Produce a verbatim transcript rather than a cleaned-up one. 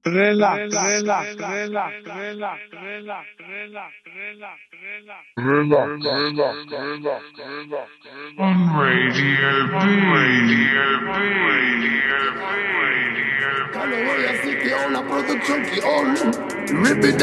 Relax, relax, relax, relax, relax, relax, relax, relax, relax, relax, relax, relax. On Radio B, Radio B, Radio B, Radio B. City on la production qui on. Rip it